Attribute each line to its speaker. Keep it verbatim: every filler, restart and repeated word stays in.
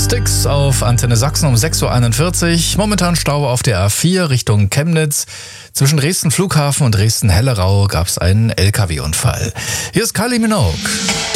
Speaker 1: Styx auf Antenne Sachsen um sechs Uhr einundvierzig. Momentan Stau auf der A vier Richtung Chemnitz. Zwischen Dresden Flughafen und Dresden Hellerau gab es einen L K W-Unfall. Hier ist Kylie Minogue.